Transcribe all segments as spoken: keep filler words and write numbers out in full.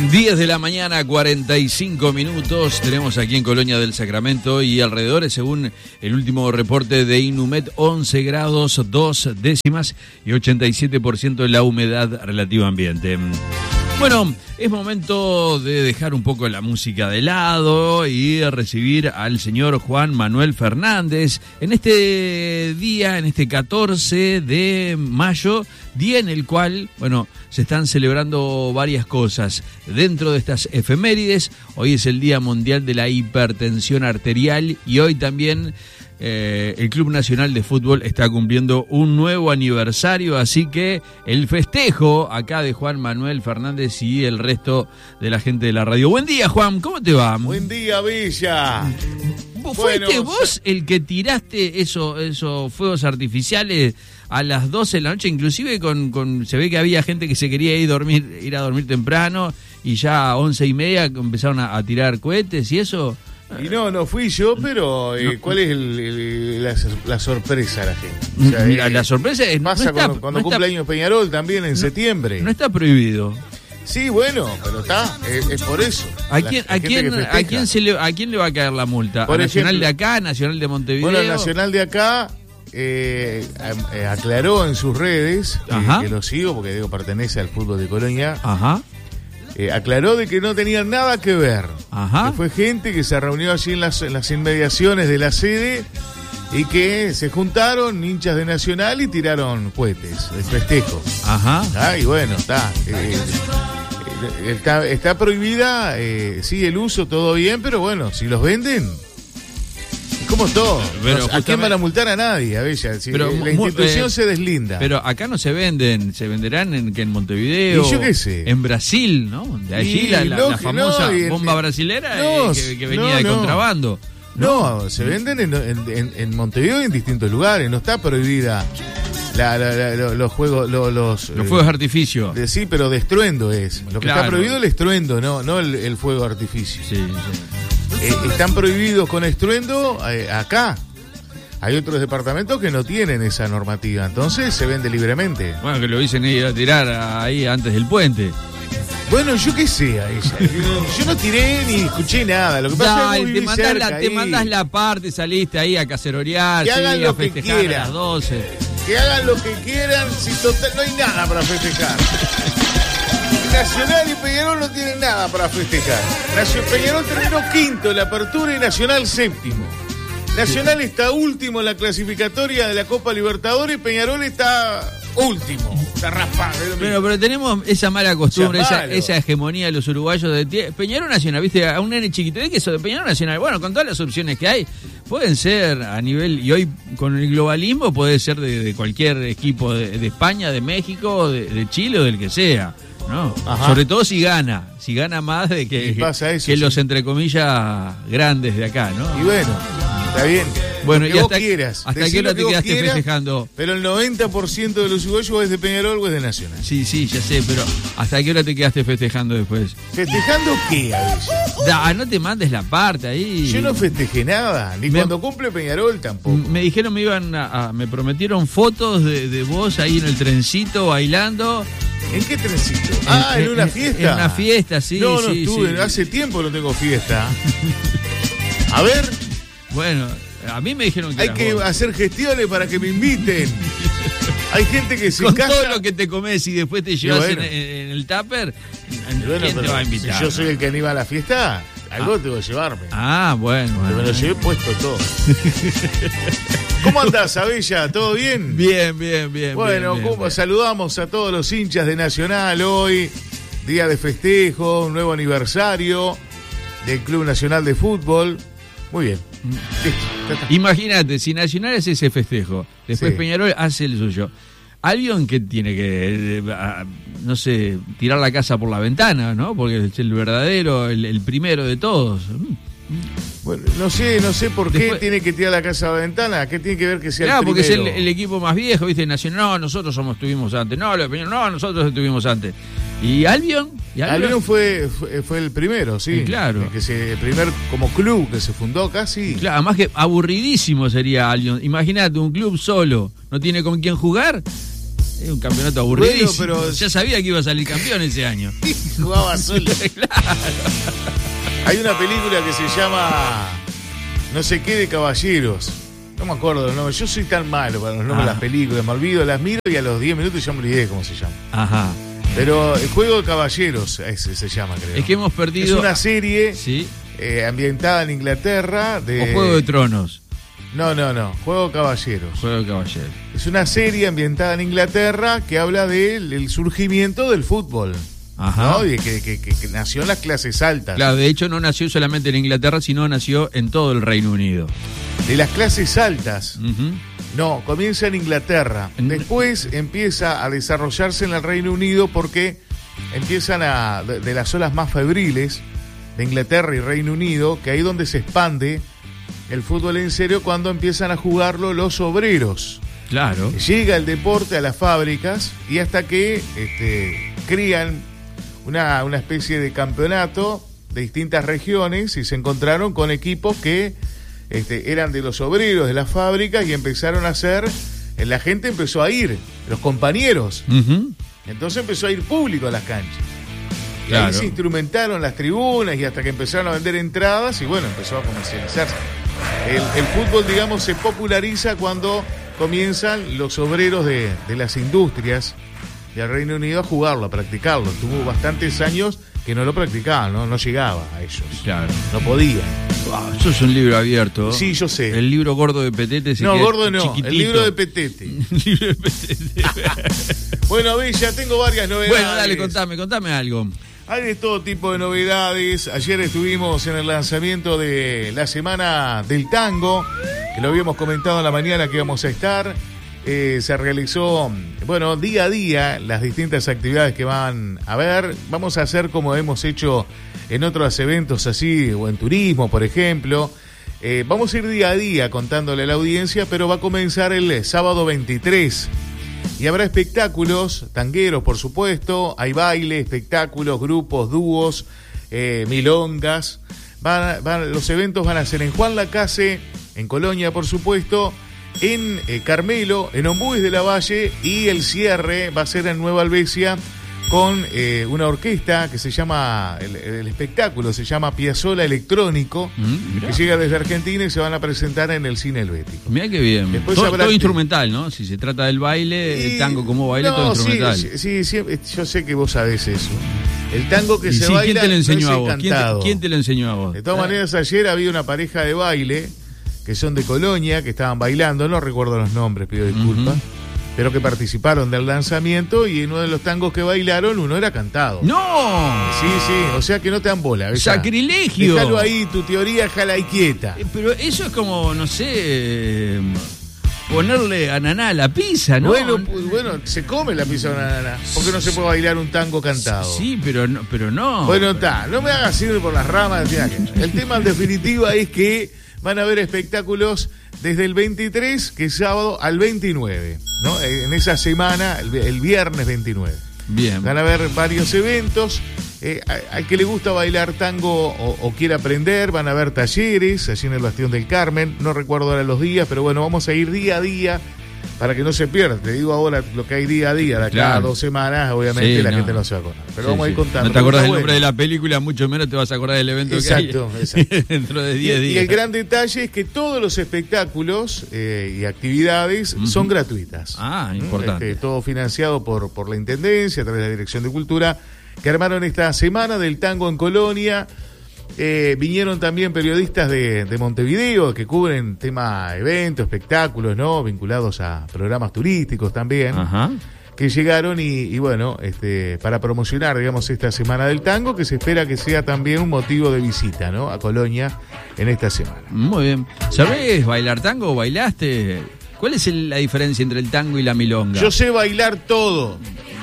diez de la mañana, cuarenta y cinco minutos. Tenemos aquí en Colonia del Sacramento y alrededores, según el último reporte de Inumet, once grados, dos décimas y ochenta y siete por ciento de la humedad relativa ambiente. Bueno, es momento de dejar un poco la música de lado y recibir al señor Juan Manuel Fernández en este día, en este catorce de mayo, día en el cual, bueno, se están celebrando varias cosas. Dentro de estas efemérides, hoy es el Día Mundial de la Hipertensión Arterial y hoy también Eh, el Club Nacional de Fútbol está cumpliendo un nuevo aniversario, así que el festejo acá de Juan Manuel Fernández y el resto de la gente de la radio. Buen día, Juan, ¿cómo te va? Buen día, Villa. ¿Fuiste bueno, vos el que tiraste eso, esos fuegos artificiales a las doce de la noche? Inclusive con, con se ve que había gente que se quería ir, dormir, ir a dormir temprano y ya a once y media empezaron a, a tirar cohetes y eso. Y no, no fui yo, pero eh, ¿cuál es el, el, la, la sorpresa a la gente? O sea, Mira, eh, la sorpresa es pasa no está, cuando, cuando no cumple está, años Peñarol también en no, septiembre. No está prohibido. Sí, bueno, pero está, es, es por eso. ¿A la, quién, la a quién, a quién se le, a quién le va a caer la multa? Por ¿A Nacional ejemplo, de acá, Nacional de Montevideo? Bueno, el Nacional de acá eh, eh, aclaró en sus redes, eh, que lo sigo porque digo pertenece al fútbol de Colonia. Ajá. Eh, aclaró de que no tenía nada que ver. Ajá. Que fue gente que se reunió allí en las, en las inmediaciones de la sede y que se juntaron hinchas de Nacional y tiraron cohetes de festejo. Ajá. Ah, y bueno, está, eh, eh, está. Está prohibida, eh, sí, el uso, todo bien, pero bueno, si los venden. Como todo. Pero ¿a quién van a multar? A nadie, a Bella. Si pero, la institución eh, se deslinda. Pero acá no se venden, se venderán en, en Montevideo. ¿Y yo qué sé? En Brasil, ¿no? De allí la, la, la famosa no, bomba brasilera no, eh, que, que venía no, de contrabando. No, no se venden en, en, en Montevideo y en distintos lugares. No está prohibida la, la, la, los juegos, los, los, los fuegos de artificio. De, sí, pero de estruendo es. Lo que claro. Está prohibido es el estruendo, no, no el, el fuego de artificio. Sí, sí. Eh, están prohibidos con estruendo eh, acá. Hay otros departamentos que no tienen esa normativa, entonces se vende libremente. Bueno, que lo dicen ir a tirar ahí antes del puente. Bueno, yo qué sé a ella. Yo no tiré ni escuché nada. Lo que pasa es que te mandás, la, te mandás la parte, saliste ahí a cacerorear, que hagan sí, lo a festejar que quieran. A las doce. Que hagan lo que quieran, si total no hay nada para festejar. Nacional y Peñarol no tienen nada para festejar. Peñarol terminó quinto en la apertura y Nacional séptimo. Nacional está último en la clasificatoria de la Copa Libertadores y Peñarol está último. Está raspado. Pero, pero tenemos esa mala costumbre, o sea, esa, esa hegemonía de los uruguayos de Peñarol Nacional, viste, a un nene chiquito, ¿de qué eso? De Peñarol Nacional. Bueno, con todas las opciones que hay, pueden ser a nivel, y hoy con el globalismo puede ser de, de cualquier equipo de, de España, de México, de, de Chile o del que sea. No, sobre todo si gana, si gana más de que, pasa eso, que sí. los entre comillas grandes de acá, ¿no? Y bueno, está bien. Bueno, y hasta, vos quieras. ¿Hasta qué hora te quedaste quieras, festejando? Pero el noventa por ciento de los uruguayos es de Peñarol o es de Nacional. Sí, sí, ya sé, pero ¿hasta qué hora te quedaste festejando después? ¿Festejando qué, a veces? Da, no te mandes la parte ahí. Yo no festejé nada, ni me, cuando cumple Peñarol tampoco. Me dijeron, me iban a, a me prometieron fotos de, de vos ahí en el trencito bailando. ¿En qué trencito? Ah, en, en una fiesta. En una fiesta, sí. No, no sí, estuve, sí. Hace tiempo no tengo fiesta. A ver. Bueno, a mí me dijeron que hay que vos. hacer gestiones para que me inviten. Hay gente que se con casa. Todo lo que te comes y después te llevas bueno. en, en el tupper, bueno, ¿quién te va a invitar? Si yo soy el que anima a la fiesta, algo ah. tengo que llevarme. Ah, bueno. Porque bueno. me lo llevé puesto todo. ¿Cómo andás, Abella? ¿Todo bien? Bien, bien, bien. Bueno, bien, bien, ¿cómo? bien. Saludamos a todos los hinchas de Nacional hoy, día de festejo, un nuevo aniversario del Club Nacional de Fútbol. Muy bien. Listo. Imagínate, si Nacional hace ese festejo, después sí. Peñarol hace el suyo. Alguien que tiene que, eh, no sé, tirar la casa por la ventana, ¿no? Porque es el verdadero, el, el primero de todos. Bueno, no sé, no sé por Después, qué tiene que tirar la casa a la ventana. ¿Qué tiene que ver que sea claro, el primero? Porque es el, el equipo más viejo, ¿viste? Nacional, no, nosotros somos estuvimos antes. No, lo de no, nosotros estuvimos antes. ¿Y Albion? ¿Y Albion? Albion fue, fue fue el primero, sí. sí claro. El, que se, el primer como club que se fundó casi. Claro, además que aburridísimo sería Albion. Imagínate, un club solo, no tiene con quién jugar. Es un campeonato aburridísimo. Bueno, pero... Ya sabía que iba a salir campeón ese año. Jugaba solo. Claro. Hay una película que se llama no sé qué de caballeros. No me acuerdo los nombres. Yo soy tan malo para los nombres de las películas. Me olvido, las miro y a los diez minutos ya me olvidé cómo se llama. Ajá. Pero el Juego de Caballeros, ese se llama, creo. Es que hemos perdido... Es una serie ¿sí? eh, ambientada en Inglaterra. De... O Juego de Tronos. No, no, no. Juego de Caballeros. Juego de Caballeros. Es una serie ambientada en Inglaterra que habla del el surgimiento del fútbol. Ajá. ¿No? Y que, que, que, que nació en las clases altas. Claro, de hecho no nació solamente en Inglaterra, sino nació en todo el Reino Unido. De las clases altas. Uh-huh. No, comienza en Inglaterra. Después empieza a desarrollarse en el Reino Unido porque empiezan a... De, de las zonas más febriles de Inglaterra y Reino Unido, que ahí es donde se expande el fútbol en serio, cuando empiezan a jugarlo los obreros. Claro. Llega el deporte a las fábricas y hasta que este, crían una, una especie de campeonato de distintas regiones y se encontraron con equipos que este, eran de los obreros de las fábricas y empezaron a hacer, la gente empezó a ir, los compañeros. Uh-huh. Entonces empezó a ir público a las canchas. Y claro. Ahí se instrumentaron las tribunas y hasta que empezaron a vender entradas y bueno, empezó a comercializarse. El, el fútbol, digamos, se populariza cuando comienzan los obreros de, de las industrias del Reino Unido a jugarlo, a practicarlo. Tuvo bastantes años que no lo practicaban, no, no llegaba a ellos. Claro. No podían. Wow, eso es un libro abierto. Sí, yo sé. El libro gordo de Petete se No, queda gordo no, chiquitito. el libro de Petete. El libro de Petete. Bueno, a ver, ya tengo varias novedades. Bueno, dale, contame, contame algo. Hay de todo tipo de novedades. Ayer estuvimos en el lanzamiento de la Semana del Tango, que lo habíamos comentado en la mañana que íbamos a estar. Eh, se realizó, bueno, día a día las distintas actividades que van a ver. Vamos a hacer como hemos hecho en otros eventos así, o en turismo, por ejemplo. Eh, vamos a ir día a día contándole a la audiencia, pero va a comenzar el sábado veintitrés. Y habrá espectáculos, tangueros por supuesto, hay baile, espectáculos, grupos, dúos, eh, milongas. Van, van, los eventos van a ser en Juan Lacase, en Colonia por supuesto, en eh, Carmelo, en Ombues de la Valle, y el cierre va a ser en Nueva Albesia con eh, una orquesta que se llama, el, el espectáculo se llama Piazzolla Electrónico, mm, que llega desde Argentina y se van a presentar en el Cine Helvético. Mirá qué bien. Después todo, habrá... todo instrumental, ¿no? Si se trata del baile, y... el tango como baile, no, todo instrumental. Sí, sí, sí, yo sé que vos sabés eso. El tango que y se sí, baila ¿quién te lo enseñó no a vos? ¿Quién te, ¿Quién te lo enseñó a vos? De todas ah. maneras, ayer había una pareja de baile que son de Colonia, que estaban bailando, no recuerdo los nombres, pido disculpas. Uh-huh. Pero que participaron del lanzamiento y en uno de los tangos que bailaron, uno era cantado. ¡No! Sí, sí, o sea que no te dan bola. ¿ves? ¡Sacrilegio! Déjalo ahí, tu teoría, jala y quieta. Eh, pero eso es como, no sé, eh, ponerle ananá a la pizza, ¿no? Bueno, pues, bueno, se come la pizza con ananá. ¿Por qué no se puede bailar un tango cantado? Sí, pero no. Pero no bueno, está, no me hagas ir por las ramas. El tema en definitiva es que van a haber espectáculos desde el veintitrés, que es sábado, al veintinueve, ¿no? En esa semana, el, el viernes veintinueve. Bien. Van a haber varios eventos. Eh, al que le gusta bailar tango o, o quiere aprender, van a haber talleres allí en el Bastión del Carmen. No recuerdo ahora los días, pero bueno, vamos a ir día a día para que no se pierda. Te digo ahora lo que hay día a día, de acá claro. a dos semanas, obviamente sí, la no. gente no se va a acordar. Pero sí, vamos a ir contando. No te acordás del bueno. nombre de la película, mucho menos te vas a acordar del evento exacto, que hay. Exacto, dentro de diez y, días. Y el gran detalle es que todos los espectáculos eh, y actividades uh-huh. son gratuitas. Ah, importante. Este, todo financiado por, por la Intendencia, a través de la Dirección de Cultura, que armaron esta Semana del Tango en Colonia. Eh, vinieron también periodistas de, de Montevideo que cubren tema eventos, espectáculos, ¿no? Vinculados a programas turísticos también. Ajá. Que llegaron y, y bueno, este, para promocionar, digamos, esta Semana del Tango, que se espera que sea también un motivo de visita, ¿no? A Colonia en esta semana. Muy bien. ¿Sabés bailar tango o bailaste? ¿Cuál es el, la diferencia entre el tango y la milonga? Yo sé bailar todo.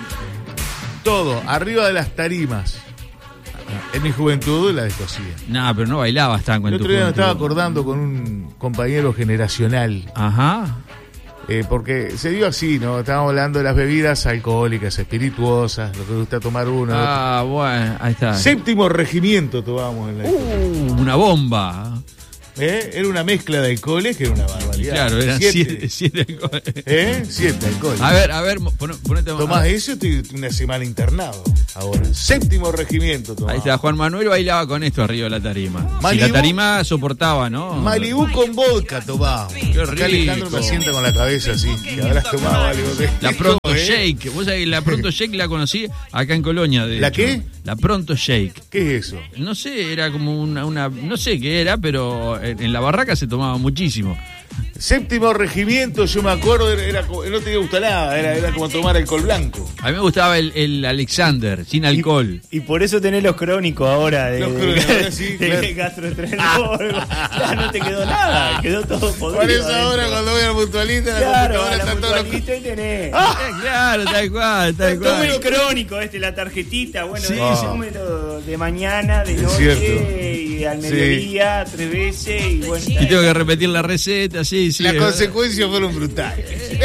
Todo, arriba de las tarimas. En mi juventud la descosía. No, pero no bailabas tango en tu juventud. El otro día me estaba acordando con un compañero generacional. Ajá. Eh, porque se dio así, ¿no? Estábamos hablando de las bebidas alcohólicas, espirituosas, lo que gusta tomar uno. Ah, bueno, ahí está. Séptimo regimiento tomábamos en la Uh, una bomba. ¿Eh? Era una mezcla de alcoholes que era una barbaridad. Claro, eran siete, siete, siete alcoholes. ¿Eh? Siete alcoholes. A ver, a ver, pon, ponete... Tomás eso, estoy una semana internado ahora. Séptimo regimiento tomaba. Ahí está, Juan Manuel bailaba con esto arriba de la tarima. Malibú, si la tarima soportaba, ¿no? Malibú con vodka tomaba. Qué rico. Acá Alejandro me sienta con la cabeza así. Que habrás tomado algo de La Pronto ¿eh? Shake. Vos sabés, la Pronto Shake la conocí acá en Colonia. De ¿La hecho. qué? La Pronto Shake. ¿Qué es eso? No sé, era como una, una... No sé qué era, pero en, en la barraca se tomaba muchísimo. Séptimo regimiento, yo me acuerdo, era, era, no te gusta nada, era, era como tomar alcohol blanco. A mí me gustaba el, el Alexander, sin alcohol. Y, y por eso tenés los crónicos ahora de, los crónicos, de, ahora sí, de, claro. de gastroenterólogo. Ya no te quedó nada, quedó todo podrido. Por eso ahora cuando voy al mutualista, claro, ahora a la está todo mutualista y tenés. Ah, claro, tal cual, tal cual. Todo el crónico, este, la tarjetita, bueno, Sí, el sí. número de mañana, de Es noche, cierto. y al mediodía, sí. tres veces, y bueno. Y tengo que repetir la receta, sí, sí. Las consecuencias fueron brutales.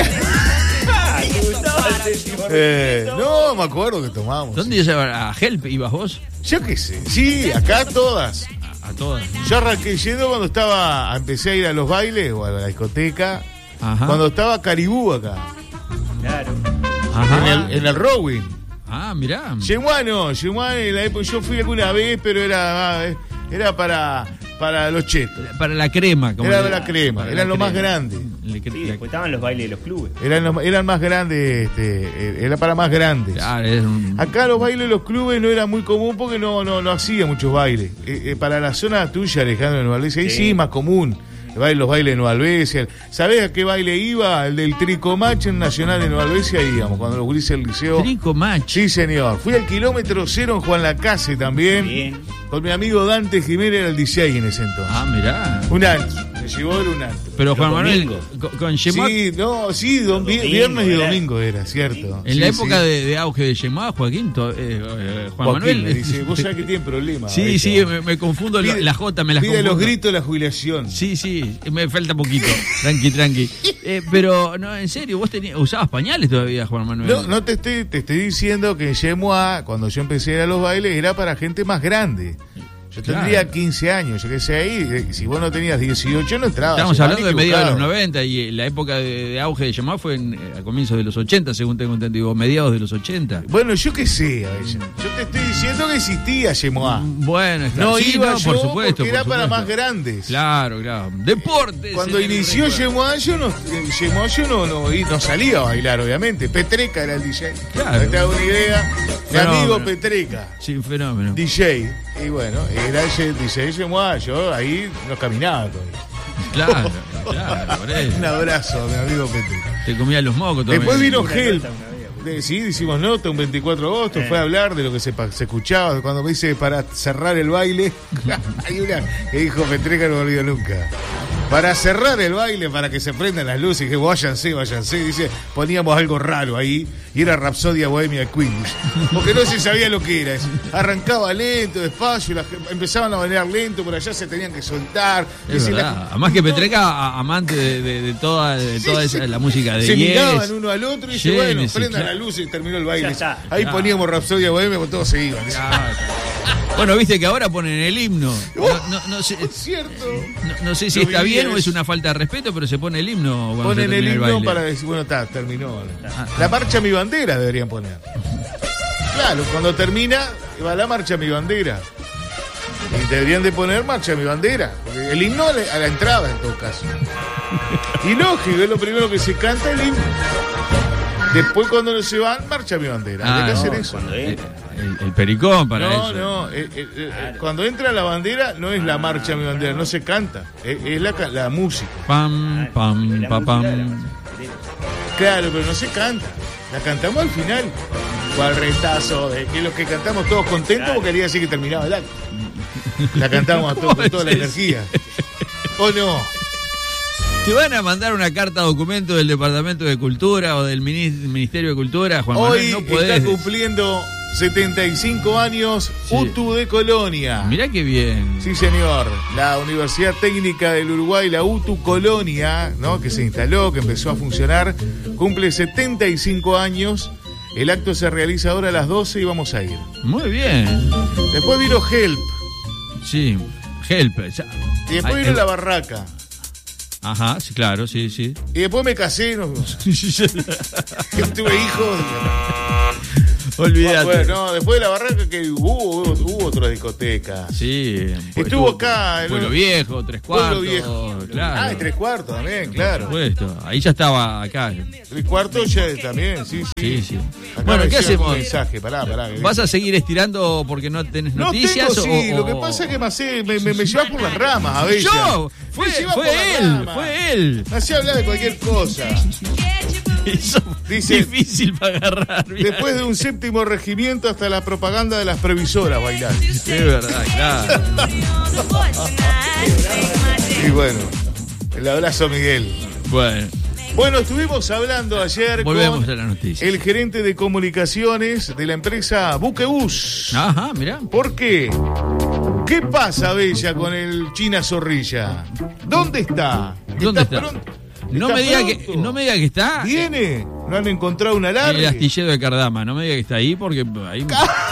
Ah, ¿te gustaba el séptimo eh, regimiento? no, me acuerdo que tomábamos. ¿Dónde ibas a, a Help ibas vos? Yo qué sé. Sí, acá todas. A, a todas. Yo arranqué yendo cuando estaba, empecé a ir a los bailes o a la discoteca. Ajá. Cuando estaba Caribú acá. Claro. Ajá. En el, en el Rowing. Ah, mirá. Yemuano, Yemuano, en la época yo fui alguna vez, pero era, era para, para los chetos. Para la crema. Como Era le- para la crema, para eran la lo más crema. grande. Le cre- Sí, la- después estaban los bailes de los clubes. Eran, los- eran más grandes, este, era para más grandes. Claro, es un... Acá los bailes de los clubes no era muy común porque no, no, no hacía muchos bailes. Eh, eh, para la zona tuya, Alejandro, de Nueva Albesia, ahí sí, Sí. más común. El baile- Los bailes de Nueva Albesia. ¿Sabés a qué baile iba? El del Tricomacho en Nacional de Nueva Albesia íbamos, cuando los gurises del liceo. Trico macho. Sí, señor. Fui al kilómetro cero en Juan Lacase también. Bien. Con mi amigo Dante Jiménez, era el D J en ese entonces. Ah, mirá. Un alto. Me llevó era un alto. Pero Juan Los Manuel, domingos. con, con Yemoa, Sí, no, sí, don- vi- Domingo, viernes y era. domingo era, cierto. en Sí, la sí. época de, de auge de Yemoa, Joaquín, to- eh, eh, Juan Joaquín Manuel. me dice, vos sabés que tienen problemas. Sí, ¿viste? sí, me, me confundo, la- Pide- la J me las Pide confundo. los gritos de la jubilación. Sí, sí, me falta poquito. Tranqui, tranqui. Eh, pero, no, en serio, vos tenías, usabas pañales todavía, Juan Manuel. No, no te estoy, te estoy diciendo que en Yemoa, cuando yo empecé a ir a los bailes, era para gente más grande. Yo Claro. tendría quince años, yo qué sé ahí. eh, Si vos no tenías dieciocho, no entrabas. Estamos se van hablando de mediados de los equivocados. noventa y eh, la época de, de auge de Yemoa fue en, eh, a comienzos de los ochenta, según tengo entendido, mediados de los ochenta. Bueno, yo qué sé, a veces. Yo te estoy diciendo que existía Yemoa. Bueno, está. No Sí, iba no, yo por supuesto. porque era por para supuesto. más grandes. Claro, claro. Deportes. Cuando en el inició recuerdo. Yemoa, yo no, eh, Yemoa yo no, no, y no salía a bailar, obviamente. Petreca era el D J. Claro. No te hago una idea. Mi Fenómeno. amigo Petreca, Sí, un fenómeno. D J. Y bueno, era el D J Yemoa. Yo ahí no caminaba todavía. Claro, claro, por eso. Un abrazo a mi amigo Petreca. Te comía los mocos todavía. Después vino Una Help. nota una vez. De- sí, hicimos nota un veinticuatro de agosto, Eh. fue a hablar de lo que se, pa- se escuchaba. Cuando me dice para cerrar el baile, hay una que dijo Petreca, no me olvido nunca. Para cerrar el baile, para que se prendan las luces, dije, váyanse, váyanse. Dice, poníamos algo raro ahí, y era Rapsodia Bohemia Queen. Porque no se sabía lo que era. Arrancaba lento, despacio, y la gen- empezaban a bailar lento, por allá se tenían que soltar. Es Dice, verdad. la- Además que Petreca, a- amante de, de- de toda, de Sí, toda sí. esa, la música de se Yes. miraban uno al otro y dice, bueno, Genesis, prendan claro. la luz y terminó el baile. Ya está. Ahí Claro. poníamos Rapsodia Bohemia, con todos se iban. Claro. Bueno, viste que ahora ponen el himno. No, no- no sé, Es cierto. no- no sé si Lo está viví bien o eso. es una falta de respeto, pero se pone el himno cuando se Ponen el termina himno baile. para decir, bueno, está, terminó. Ah, La marcha Mi Bandera deberían poner. Claro, cuando termina, va la marcha Mi Bandera. Y deberían de poner marcha Mi Bandera. Porque el himno a la, a la entrada, en todo caso. Y lógico, es lo primero que se canta, el himno. Después, cuando se van, marcha Mi Bandera. Ah, Hay que no, hacer eso. Cuando El, entra. el- el pericón para No, eso. no, eh, eh, eh, cuando entra la bandera no es la marcha Mi Bandera, no se canta, es, es la, ca- la música. Pam, pam, La pa, música de la pam. música. Claro, pero no se canta, la cantamos al final. O al retazo, de que los que cantamos todos contentos porque quería decir que terminaba el acto. La cantamos a todos con toda la Sí, energía. ¿O no? ¿Te van a mandar una carta documento del Departamento de Cultura o del Minis- Ministerio de Cultura, Juan Hoy Manuel? No podés. está cumpliendo setenta y cinco años Sí. U T U de Colonia. Mirá qué bien. Sí, señor. La Universidad Técnica del Uruguay, la U T U Colonia, ¿no? Que se instaló, que empezó a funcionar, cumple setenta y cinco años. El acto se realiza ahora a las doce y vamos a ir. Muy bien. Después vino Help. Sí. Help. Y después vino la barraca. Ajá, sí, claro, sí, sí. Y después me casé, no. Tuve hijos. Olvídate. Bueno, no, después de la barraca que hubo, hubo, hubo otra discoteca. Sí. Estuvo, estuvo acá. Pueblo ¿no? Viejo, Tres Cuartos. Pueblo Viejo. Claro. Ah, y Tres Cuartos también, claro. Por supuesto. Ahí ya estaba acá. Tres Cuartos ya también, sí, sí. Sí, sí. Acá bueno, ¿qué hacemos? Un mensaje, pará, pará. ¿Vas a seguir estirando porque no tenés no noticias? Tengo, sí, o, lo que pasa es que me, hace, me, me, me llevas por las ramas a veces. Yo, fue, fue él, fue él. Me hacía hablar de cualquier cosa. Eso dice, difícil para agarrar. Mirá. Después de un séptimo regimiento hasta la propaganda de las previsoras bailar. Es verdad, claro. Y bueno, el abrazo Miguel. Bueno. Bueno, estuvimos hablando ayer Volvemos con a la noticia. El gerente de comunicaciones de la empresa Buquebus. Ajá, mirá. ¿Por qué? ¿Qué pasa, Bella, con el China Zorrilla? ¿Dónde está? ¿Dónde está? está? No me, diga que, no me diga que está. ¿Viene? ¿No han encontrado un alarme? El astillero de Cardama. No me diga que está ahí porque ahí...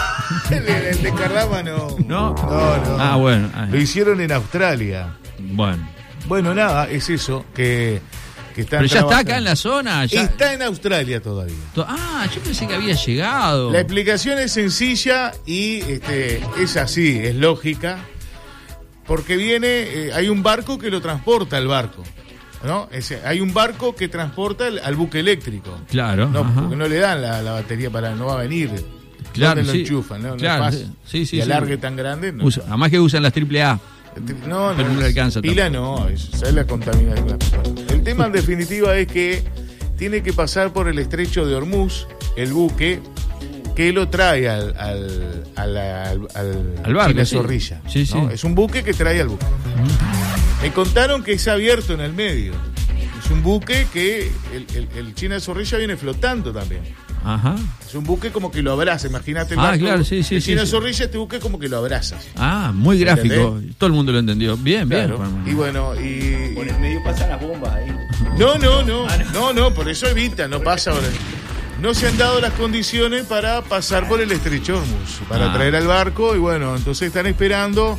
el, el de Cardama no. ¿No? No, no. Ah, bueno. Ay. Lo hicieron en Australia. Bueno. Bueno, nada, es eso, que, que están Pero ya trabajando. está acá en la zona. Ya... Está en Australia todavía. Ah, yo pensé que había llegado. La explicación es sencilla y este, es así, es lógica. Porque viene, eh, hay un barco que lo transporta el barco. ¿No? Ese, hay un barco que transporta el, al buque eléctrico. Claro. No, ajá. porque no le dan la, la batería para, no va a venir. Claro, ¿Dónde sí. lo enchufan? ¿No? Claro, no es fácil. sí, sí, y sí. alargue tan grande. No. Usa, además que usan las triple A. No, no, pero no le alcanza. Pila tampoco. No, esa es la contaminación. El tema en definitiva es que tiene que pasar por el estrecho de Hormuz, el buque, que lo trae al, al, al, al, al, al barco, China sí. Zorrilla. Sí, sí. ¿No? Es un buque que trae al buque. Uh-huh. Me contaron que es abierto en el medio. Es un buque que el, el, el China Zorrilla viene flotando también. Ajá. Es un buque como que lo abraza, imagínate el Ah, barco. claro, sí, sí. El sí, China sí. Zorrilla, este buque como que lo abrazas. Ah, muy gráfico. ¿Entendés? Todo el mundo lo entendió. Bien, Claro. bien. Y bueno, y... Por el medio pasan las bombas ahí. No, no, no, no, no, por eso evita, no pasa ahora. No se han dado las condiciones para pasar por el estrecho Hormuz, para Ah. traer al barco, y bueno, entonces están esperando.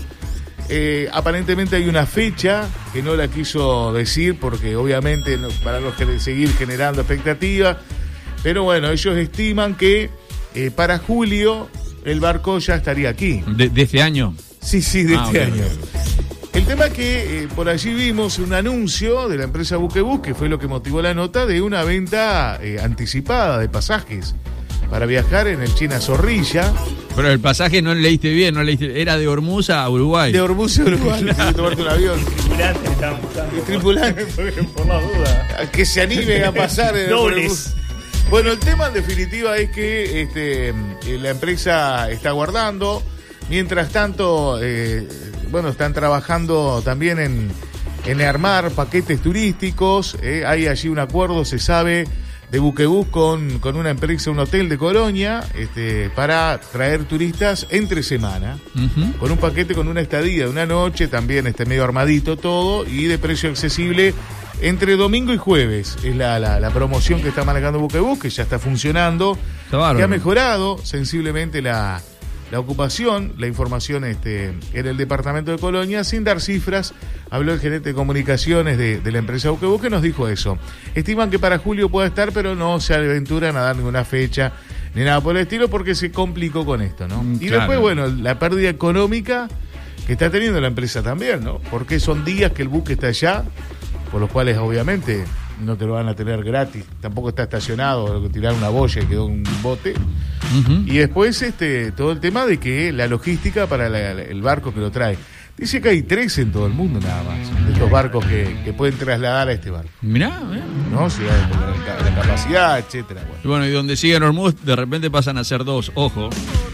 Eh, aparentemente hay una fecha que no la quiso decir porque obviamente no, para no seguir generando expectativas, pero bueno, ellos estiman que eh, para julio el barco ya estaría aquí. ¿De, de este año? Sí, sí, de Ah, este okay. año. El tema es que eh, por allí vimos un anuncio de la empresa Buquebus, que fue lo que motivó la nota, de una venta eh, anticipada de pasajes para viajar en el China Zorrilla. Pero el pasaje no leíste bien, no leíste. Era de Hormuz a Uruguay. De Hormuz a Uruguay, claro. Que tomarte un avión. Tripulantes estaban buscando. Tripulante. Por la duda. Que se anime a pasar. En Dobles. El bueno, el tema en definitiva es que este, eh, la empresa está guardando. Mientras tanto, eh, bueno, están trabajando también en, en armar paquetes turísticos. Eh, hay allí un acuerdo, se sabe, de Buquebus con, con una empresa, un hotel de Colonia, este, para traer turistas entre semana, Uh-huh. con un paquete con una estadía de una noche, también este medio armadito todo, y de precio accesible entre domingo y jueves. Es la, la, la promoción que está manejando Buquebus, que ya está funcionando, Está bárbaro. que ha mejorado sensiblemente la, la ocupación, la información este, en el departamento de Colonia, sin dar cifras. Habló el gerente de comunicaciones de, de la empresa Buquebus, que nos dijo eso. Estiman que para julio pueda estar, pero no se aventuran a dar ninguna fecha ni nada por el estilo, porque se complicó con esto, ¿no? Mm, y claro. después, bueno, la pérdida económica que está teniendo la empresa también, ¿no? Porque son días que el buque está allá, por los cuales obviamente no te lo van a tener gratis, tampoco está estacionado, tirar una boya y quedó un bote. Uh-huh. Y después este todo el tema de que la logística para la, el barco que lo trae. Dice que hay tres en todo el mundo nada más, de estos barcos que, que pueden trasladar a este barco, Mirá, mirá. ¿no? Si hay la, la capacidad, etcétera. Bueno. Y bueno, y donde siguen Hormuz, de repente pasan a ser dos, ojo.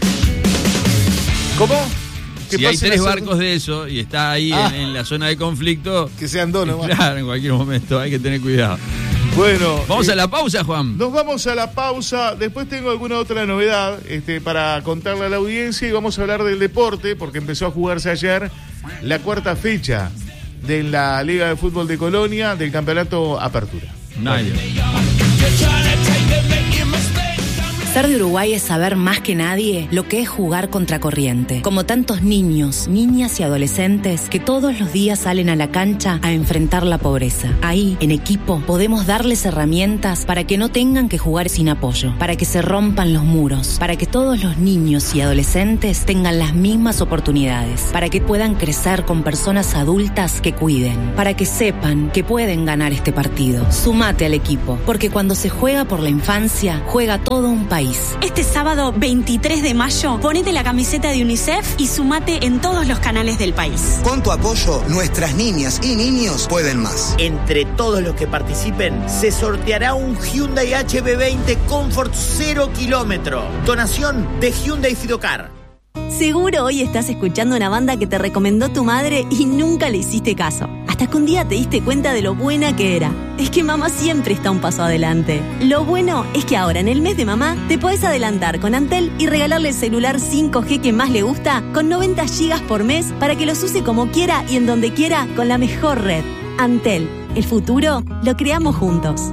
¿Cómo? ¿Qué Si hay pasa en tres la barcos de eso y está ahí Ah. en, en la zona de conflicto, que sean dos nomás? claro, en cualquier momento hay que tener cuidado. Bueno, Vamos eh, a la pausa, Juan. Nos vamos a la pausa. Después tengo alguna otra novedad este, para contarle a la audiencia, y vamos a hablar del deporte, porque empezó a jugarse ayer la cuarta fecha de la Liga de Fútbol de Colonia del Campeonato Apertura. Nadie. Ser de Uruguay es saber más que nadie lo que es jugar contracorriente. Como tantos niños, niñas y adolescentes que todos los días salen a la cancha a enfrentar la pobreza. Ahí, en equipo, podemos darles herramientas para que no tengan que jugar sin apoyo, para que se rompan los muros, para que todos los niños y adolescentes tengan las mismas oportunidades, para que puedan crecer con personas adultas que cuiden, para que sepan que pueden ganar este partido. Sumate al equipo, porque cuando se juega por la infancia, juega todo un país. Este sábado veintitrés de mayo, ponete la camiseta de UNICEF y sumate en todos los canales del país. Con tu apoyo, nuestras niñas y niños pueden más. Entre todos los que participen, se sorteará un Hyundai H B veinte Comfort cero kilómetro. Donación de Hyundai Fidocar. Seguro hoy estás escuchando una banda que te recomendó tu madre y nunca le hiciste caso. Hasta que un día te diste cuenta de lo buena que era. Es que mamá siempre está un paso adelante. Lo bueno es que ahora en el mes de mamá te podés adelantar con Antel y regalarle el celular cinco G que más le gusta con noventa gigas por mes para que los use como quiera y en donde quiera con la mejor red. Antel, el futuro lo creamos juntos.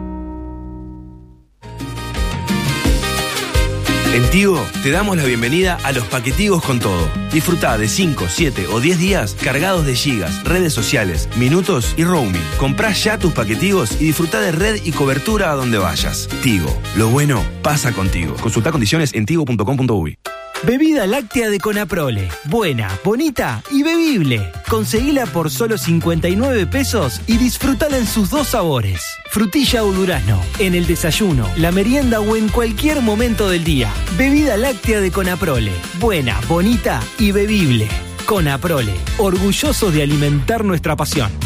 En Tigo te damos la bienvenida a los paquetigos con todo. Disfrutá de cinco, siete o diez días cargados de gigas, redes sociales, minutos y roaming. Comprá ya tus paquetigos y disfrutá de red y cobertura a donde vayas. Tigo, lo bueno pasa contigo. Consultá condiciones en tigo punto com punto uy. Bebida láctea de Conaprole. Buena, bonita y bebible. Conseguila por solo cincuenta y nueve pesos y disfrutala en sus dos sabores. Frutilla o durazno, en el desayuno, la merienda o en cualquier momento del día. Bebida láctea de Conaprole. Buena, bonita y bebible. Conaprole, orgulloso de alimentar nuestra pasión.